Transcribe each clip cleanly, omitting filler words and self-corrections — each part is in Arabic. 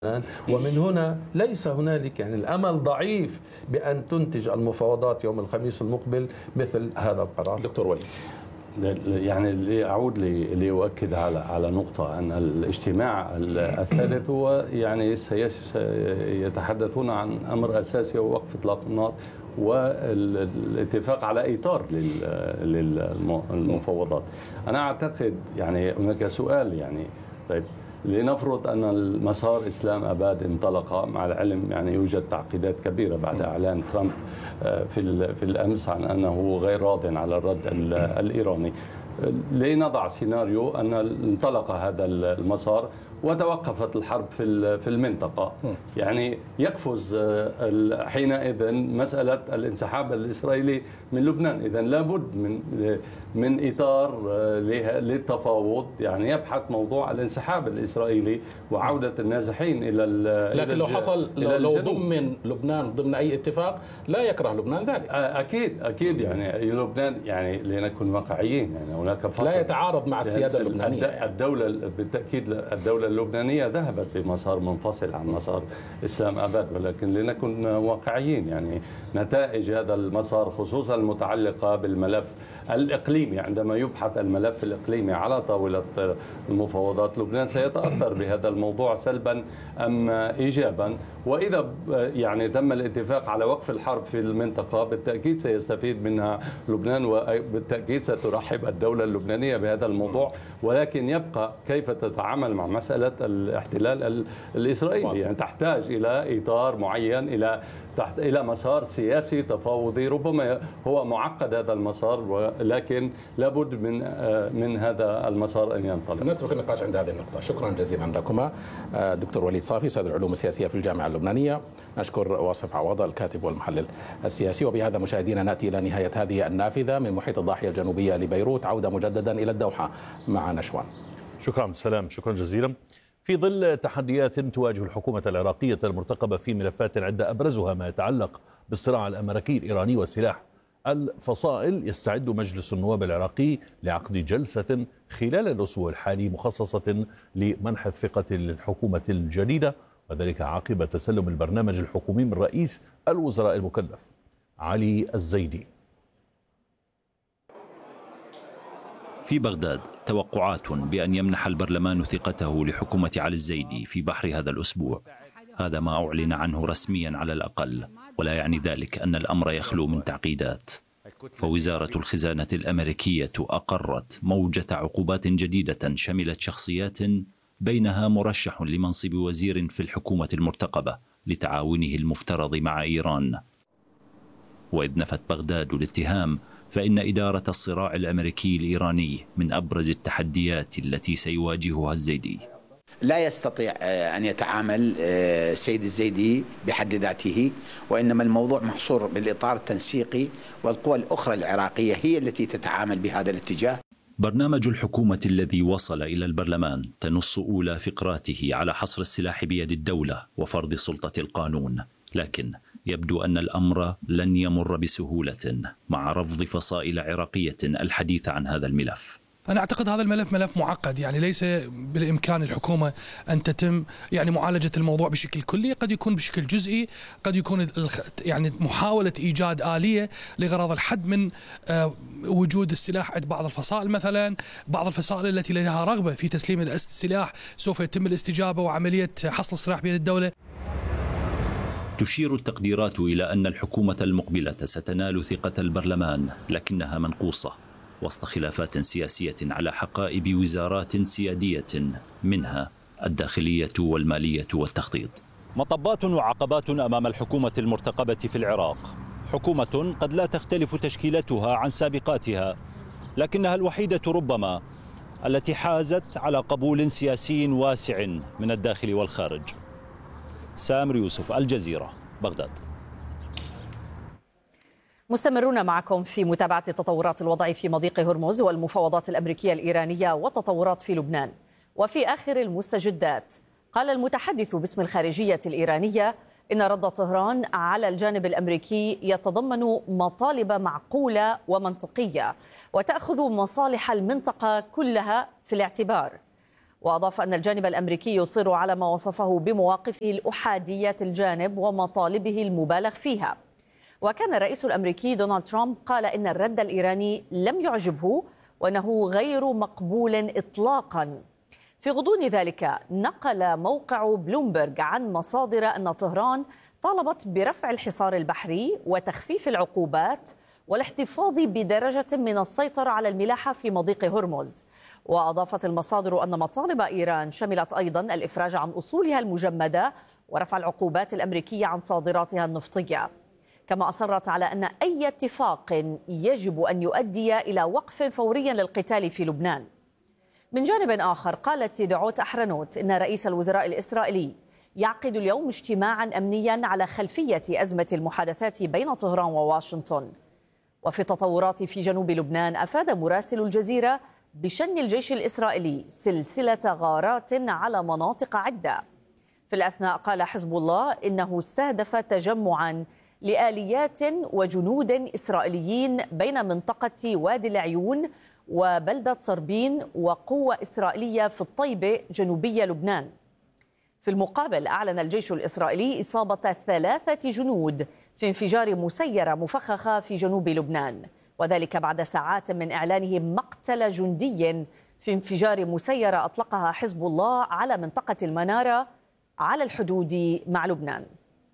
ومن هنا ليس هنالك يعني الأمل ضعيف بأن تنتج المفاوضات يوم الخميس المقبل مثل هذا القرار. دكتور وليد، يعني لأعود لأؤكد على نقطة أن الاجتماع الثالث هو يعني سيتحدثون عن أمر أساسي هو وقف إطلاق النار والاتفاق على إطار للمفاوضات. أنا أعتقد يعني هناك سؤال يعني طيب لنفرض أن المسار إسلام أباد انطلق، مع العلم يعني يوجد تعقيدات كبيرة بعد إعلان ترامب في الأمس عن أنه غير راض على الرد الإيراني. لنضع سيناريو أن انطلق هذا المسار وتوقفت الحرب في المنطقة، يعني يقفز حينئذ مسألة الانسحاب الإسرائيلي من لبنان. إذن لابد من إطار للتفاوض، يعني يبحث موضوع الانسحاب الإسرائيلي وعودة النازحين إلى لكن لو حصل لو ضمن لبنان ضمن أي اتفاق لا يكره لبنان ذلك. أكيد يعني لبنان يعني لنكن واقعيين يعني هناك فصل لا يتعارض مع السيادة اللبنانية. الدولة بالتأكيد الدولة اللبنانية ذهبت بمسار منفصل عن مسار إسلام أباد، ولكن لنكن واقعيين يعني نتائج هذا المسار خصوصا المتعلقة بالملف الإقليمي، عندما يبحث الملف الإقليمي على طاولة المفاوضات لبنان سيتأثر بهذا الموضوع سلبا أم إيجابا. وإذا يعني تم الاتفاق على وقف الحرب في المنطقة بالتأكيد سيستفيد منها لبنان، وبالتأكيد سترحب الدولة اللبنانية بهذا الموضوع، ولكن يبقى كيف تتعامل مع مسألة الاحتلال الإسرائيلي. يعني تحتاج إلى إطار معين، إلى مسار سياسي تفاوضي. ربما هو معقد هذا المسار، ولكن لابد من هذا المسار أن ينطلق. نترك النقاش عند هذه النقطة. شكرا جزيلا لكما. دكتور وليد صافي أستاذ العلوم السياسية في الجامعة اللبنانية، نشكر واصف عوض الكاتب والمحلل السياسي. وبهذا مشاهدينا نأتي إلى نهاية هذه النافذة من محيط الضاحية الجنوبية لبيروت. عودة مجددا إلى الدوحة مع نشوان. شكرا عبد السلام، شكرا جزيلا. في ظل تحديات تواجه الحكومة العراقية المرتقبة في ملفات عدة أبرزها ما يتعلق بالصراع الأمريكي الإيراني والسلاح، الفصائل يستعد مجلس النواب العراقي لعقد جلسة خلال الأسبوع الحالي مخصصة لمنح الثقة للحكومة الجديدة، وذلك عقب تسلم البرنامج الحكومي من رئيس الوزراء المكلف علي الزيدي. في بغداد توقعات بأن يمنح البرلمان ثقته لحكومة علي الزيدي في بحر هذا الأسبوع. هذا ما أعلن عنه رسميا على الأقل، ولا يعني ذلك أن الأمر يخلو من تعقيدات. فوزارة الخزانة الأمريكية أقرت موجة عقوبات جديدة شملت شخصيات بينها مرشح لمنصب وزير في الحكومة المرتقبة لتعاونه المفترض مع إيران. وإذ نفت بغداد الاتهام، فإن إدارة الصراع الأمريكي الإيراني من أبرز التحديات التي سيواجهها الزيدي. لا يستطيع أن يتعامل السيد الزيدي بحد ذاته، وإنما الموضوع محصور بالإطار التنسيقي، والقوى الأخرى العراقية هي التي تتعامل بهذا الاتجاه. برنامج الحكومة الذي وصل إلى البرلمان تنص أولى فقراته على حصر السلاح بيد الدولة وفرض سلطة القانون، لكن يبدو أن الأمر لن يمر بسهولة مع رفض فصائل عراقية الحديث عن هذا الملف. أنا أعتقد هذا الملف ملف معقد، يعني ليس بالإمكان الحكومة أن تتم يعني معالجة الموضوع بشكل كلي، قد يكون بشكل جزئي، قد يكون يعني محاولة إيجاد آلية لغرض الحد من وجود السلاح عند بعض الفصائل. مثلا بعض الفصائل التي لديها رغبة في تسليم السلاح سوف يتم الاستجابة وعملية حصل السلاح بيد الدولة. تشير التقديرات إلى أن الحكومة المقبلة ستنال ثقة البرلمان، لكنها منقوصة وسط خلافات سياسية على حقائب وزارات سيادية، منها الداخلية والمالية والتخطيط. مطبات وعقبات أمام الحكومة المرتقبة في العراق. حكومة قد لا تختلف تشكيلتها عن سابقاتها، لكنها الوحيدة ربما التي حازت على قبول سياسي واسع من الداخل والخارج. سامر يوسف، الجزيرة، بغداد. مستمرون معكم في متابعة تطورات الوضع في مضيق هرمز والمفاوضات الأمريكية الإيرانية والتطورات في لبنان. وفي آخر المستجدات قال المتحدث باسم الخارجية الإيرانية إن رد طهران على الجانب الأمريكي يتضمن مطالب معقولة ومنطقية وتأخذ مصالح المنطقة كلها في الاعتبار. وأضاف أن الجانب الأمريكي يصر على ما وصفه بمواقفه الأحادية الجانب ومطالبه المبالغ فيها. وكان الرئيس الأمريكي دونالد ترامب قال إن الرد الإيراني لم يعجبه وأنه غير مقبول إطلاقا. في غضون ذلك نقل موقع بلومبرج عن مصادر أن طهران طالبت برفع الحصار البحري وتخفيف العقوبات والاحتفاظ بدرجة من السيطرة على الملاحة في مضيق هرمز. وأضافت المصادر أن مطالب إيران شملت أيضا الإفراج عن أصولها المجمدة ورفع العقوبات الأمريكية عن صادراتها النفطية. كما أصرت على أن أي اتفاق يجب أن يؤدي إلى وقف فوري للقتال في لبنان. من جانب آخر قالت دعوت أحرنوت إن رئيس الوزراء الإسرائيلي يعقد اليوم اجتماعا أمنيا على خلفية أزمة المحادثات بين طهران وواشنطن. وفي تطورات في جنوب لبنان أفاد مراسل الجزيرة بشن الجيش الإسرائيلي سلسلة غارات على مناطق عدة. في الأثناء قال حزب الله إنه استهدف تجمعا لآليات وجنود إسرائيليين بين منطقة وادي العيون وبلدة صربين وقوة إسرائيلية في الطيبة جنوبي لبنان. في المقابل أعلن الجيش الإسرائيلي إصابة 3 جنود في انفجار مسيرة مفخخة في جنوب لبنان، وذلك بعد ساعات من إعلانه مقتل جندي في انفجار مسيرة أطلقها حزب الله على منطقة المنارة على الحدود مع لبنان.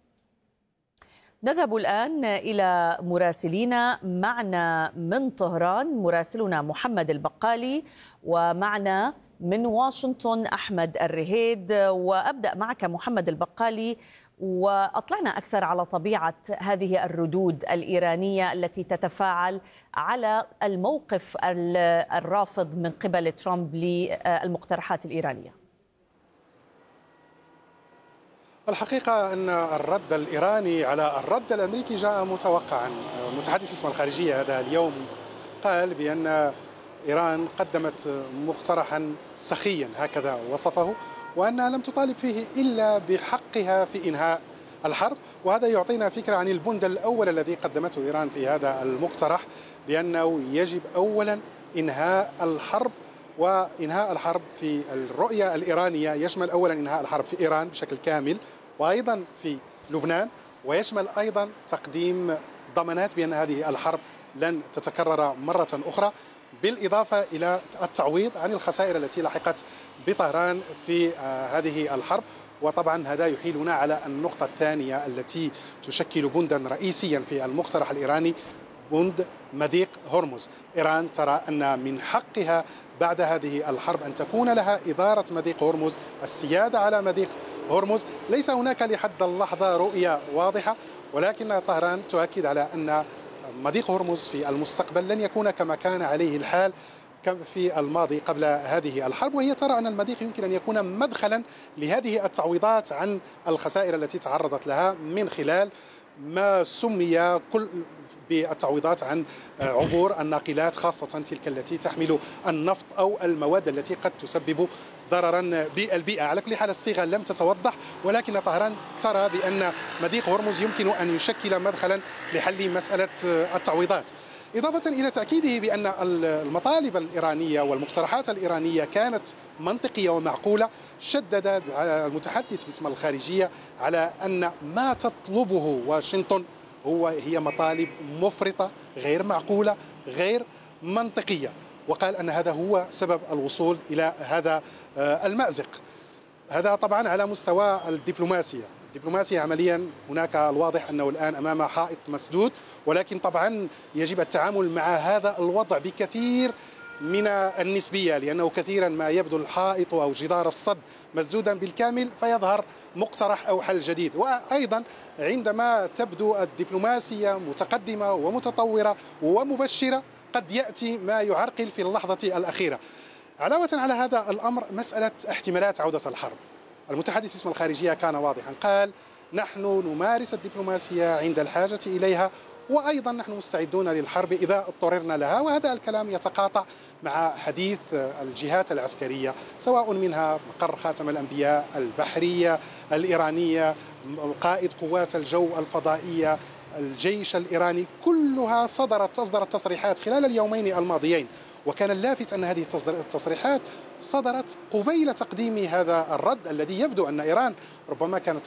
نذهب الآن إلى مراسلينا. معنا من طهران مراسلنا محمد البقالي، ومعنا من واشنطن أحمد الرهيد. وأبدأ معك محمد البقالي، وأطلعنا أكثر على طبيعة هذه الردود الإيرانية التي تتفاعل على الموقف الرافض من قبل ترامب للمقترحات الإيرانية. الحقيقة أن الرد الإيراني على الرد الأمريكي جاء متوقعا. المتحدث باسم الخارجية هذا اليوم قال بأن إيران قدمت مقترحا سخيا، هكذا وصفه، وأنها لم تطالب فيه إلا بحقها في إنهاء الحرب. وهذا يعطينا فكرة عن البند الأول الذي قدمته إيران في هذا المقترح، بأنه يجب أولا إنهاء الحرب. وإنهاء الحرب في الرؤية الإيرانية يشمل أولا إنهاء الحرب في إيران بشكل كامل، وأيضا في لبنان، ويشمل أيضا تقديم ضمانات بأن هذه الحرب لن تتكرر مرة أخرى، بالإضافة إلى التعويض عن الخسائر التي لحقت بطهران في هذه الحرب. وطبعا هذا يحيلنا على النقطة الثانية التي تشكل بندا رئيسيا في المقترح الإيراني، بند مضيق هرمز. إيران ترى أن من حقها بعد هذه الحرب أن تكون لها إدارة مضيق هرمز، السيادة على مضيق هرمز. ليس هناك لحد اللحظة رؤية واضحة، ولكن طهران تؤكد على أن مضيق هرمز في المستقبل لن يكون كما كان عليه الحال في الماضي قبل هذه الحرب. وهي ترى أن المضيق يمكن أن يكون مدخلا لهذه التعويضات عن الخسائر التي تعرضت لها من خلال ما سمي كل بالتعويضات عن عبور الناقلات، خاصة تلك التي تحمل النفط أو المواد التي قد تسبب ضررا بالبيئة. على كل حال الصيغة لم تتوضح، ولكن طهران ترى بأن مضيق هرمز يمكن أن يشكل مدخلا لحل مسألة التعويضات، إضافة إلى تأكيده بأن المطالب الإيرانية والمقترحات الإيرانية كانت منطقية ومعقولة. شدد المتحدث باسم الخارجية على أن ما تطلبه واشنطن هي مطالب مفرطة، غير معقولة، غير منطقية، وقال أن هذا هو سبب الوصول إلى هذا المأزق. هذا طبعا على مستوى الدبلوماسية عمليا هناك الواضح أنه الآن أمام حائط مسدود، ولكن طبعا يجب التعامل مع هذا الوضع بكثير من النسبية، لأنه كثيرا ما يبدو الحائط أو جدار الصد مسدودا بالكامل فيظهر مقترح أو حل جديد. وأيضا عندما تبدو الدبلوماسية متقدمة ومتطورة ومبشرة قد يأتي ما يعرقل في اللحظة الأخيرة. علاوة على هذا الأمر مسألة احتمالات عودة الحرب، المتحدث باسم الخارجية كان واضحا، قال نحن نمارس الدبلوماسية عند الحاجة إليها، وأيضا نحن مستعدون للحرب إذا اضطررنا لها. وهذا الكلام يتقاطع مع حديث الجهات العسكرية، سواء منها مقر خاتم الأنبياء، البحرية الإيرانية، قائد قوات الجو الفضائية، الجيش الإيراني، كلها أصدرت تصريحات خلال اليومين الماضيين. وكان اللافت أن هذه التصريحات صدرت قبيل تقديم هذا الرد الذي يبدو أن إيران ربما كانت